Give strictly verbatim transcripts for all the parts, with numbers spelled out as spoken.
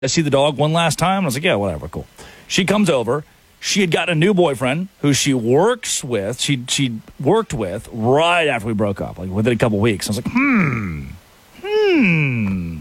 I see the dog one last time. I was like, yeah, whatever, cool. She comes over. She had gotten a new boyfriend who she works with. She she worked with right after we broke up, like within a couple weeks. I was like, hmm, hmm.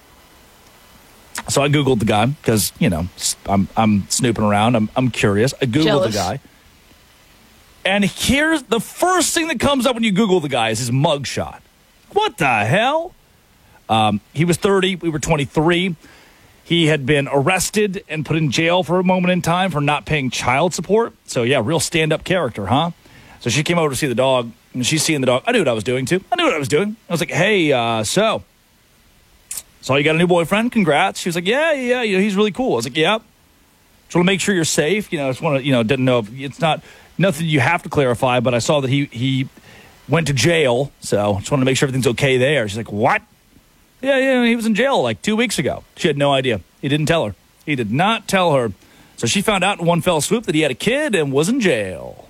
So I Googled the guy because, you know, I'm I'm snooping around. I'm I'm curious. I Googled Jealous. the guy. And here's the first thing that comes up when you Google the guy is his mugshot. What the hell? Um, he was thirty. We were twenty-three. He had been arrested and put in jail for a moment in time for not paying child support. So, yeah, real stand-up character, huh? So she came over to see the dog, and she's seeing the dog. I knew what I was doing, too. I knew what I was doing. I was like, hey, uh, so, so you got a new boyfriend? Congrats. She was like, yeah, yeah, yeah, he's really cool. I was like, yep. Just want to make sure you're safe. You know, just want to, you know, didn't know if it's not nothing you have to clarify, but I saw that he he went to jail, so just want to make sure everything's okay there. She's like, what? Yeah, yeah, he was in jail like two weeks ago. She had no idea. He didn't tell her. He did not tell her. So she found out in one fell swoop that he had a kid and was in jail.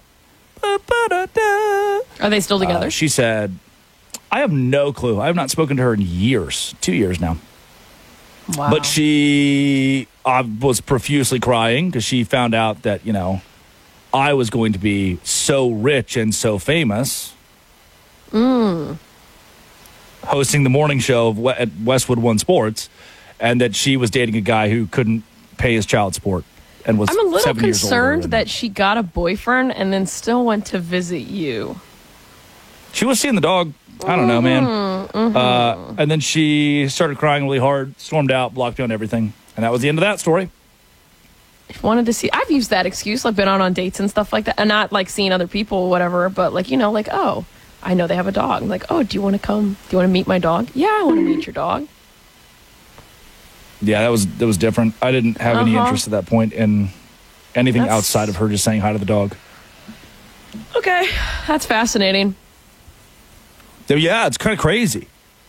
Are they still together? Uh, she said, I have no clue. I have not spoken to her in years. Two years now. Wow. But she uh, was profusely crying because she found out that, you know, I was going to be so rich and so famous. Mm. Hosting the morning show of, at Westwood One Sports, and that she was dating a guy who couldn't pay his child support and was I'm a little seven years concerned older. that she got a boyfriend and then still went to visit you. She was seeing the dog. I don't know, man. Mm-hmm. Uh, and then she started crying really hard, stormed out, blocked me on everything. And that was the end of that story. Wanted to see. I've used that excuse. I've been out on dates and stuff like that. And not like seeing other people or whatever, but like, you know, like, oh, I know they have a dog. I'm like, oh, do you want to come? Do you want to meet my dog? Yeah, I want to meet your dog. Yeah, that was that was different. I didn't have Uh-huh. any interest at that point in anything That's- outside of her just saying hi to the dog. Okay, that's fascinating. So, yeah, it's kind of crazy.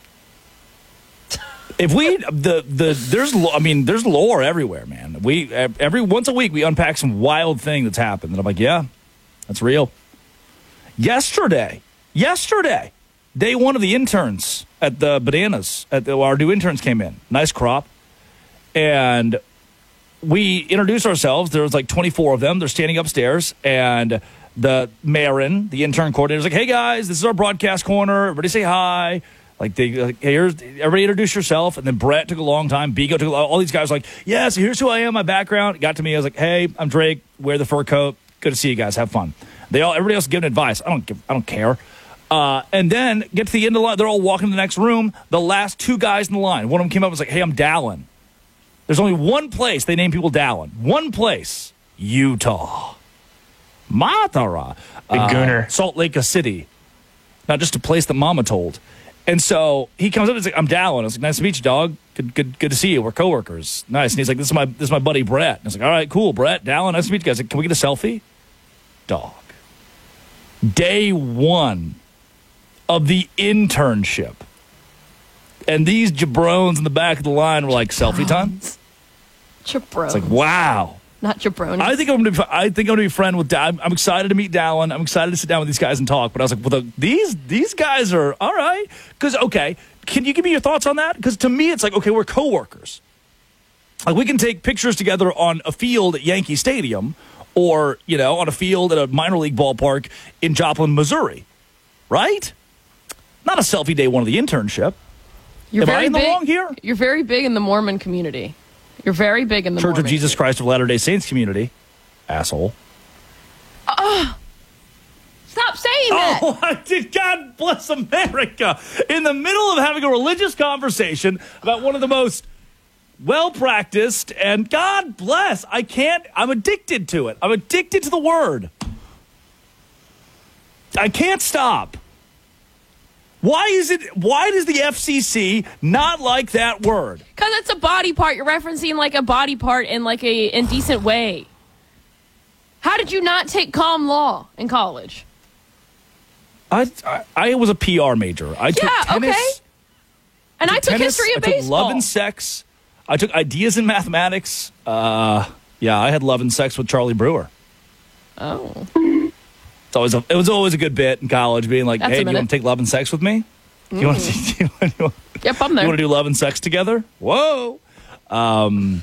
If we the the there's lo- I mean there's lore everywhere, man. We every once a week we unpack some wild thing that's happened, and I'm like, yeah, that's real. Yesterday, yesterday, day one of the interns at the Bananas, at the, our new interns came in, nice crop, and we introduced ourselves. There was like twenty-four of them. They're standing upstairs, and the Marin, the intern coordinator, was like, "Hey guys, this is our broadcast corner. Everybody say hi." Like, they, like, hey, here's, everybody introduce yourself. And then Brett took a long time. Bigo took a, all these guys were like, yeah, so here's who I am, my background. It got to me. I was like, hey, I'm Drake. Wear the fur coat. Good to see you guys. Have fun. They all, everybody else giving advice. I don't give, I don't care. Uh, and then get to the end of the line. They're all walking to the next room. The last two guys in the line. One of them came up and was like, hey, I'm Dallin. There's only one place they name people Dallin. One place. Utah. Matara. Big Uh, gooner. Salt Lake City. Not just a place that Mama told. And so he comes up and he's like, I'm Dallin. I was like, nice to meet you, dog. Good good, good to see you. We're coworkers. Nice. And he's like, this is my this is my buddy Brett. And I was like, all right, cool, Brett. Dallin, nice to meet you guys. Like, can we get a selfie? Dog. Day one of the internship. And these jabrones in the back of the line were like, selfie time? Jabrones. It's like, wow. Not jabronis. I think I'm gonna. Be, I think I'm gonna be friend with. I'm, I'm excited to meet Dallin. I'm excited to sit down with these guys and talk. But I was like, well, the, these these guys are all right. Because okay, can you give me your thoughts on that? Because to me, it's like, okay, we're coworkers. Like, we can take pictures together on a field at Yankee Stadium, or you know, on a field at a minor league ballpark in Joplin, Missouri, right? Not a selfie day one of the internship. You're Am very I in the big, wrong here? You're very big in the Mormon community. You're very big in the Church Mormon of Jesus community. Christ of Latter-day Saints community, asshole. Stop saying that. Oh, I did. God bless America. In the middle of having a religious conversation about one of the most well-practiced, and God bless, I can't, I'm addicted to it. I'm addicted to the word. I can't stop. Why is it, why does the F C C not like that word? Because it's a body part. You're referencing like a body part in like a indecent way. How did you not take common law in college? I, I, I was a P R major. I took Yeah, tennis. okay. And I took tennis, history of I took baseball. love and sex. I took ideas in mathematics. Uh, yeah, I had love and sex with Charlie Brewer. Oh. It's always a, it was always a good bit in college, being like, That's a hey, do you minute. want to take love and sex with me? Do you want to, do you want, do you want, Yep, I'm you there. want to do love and sex together? Whoa. Um,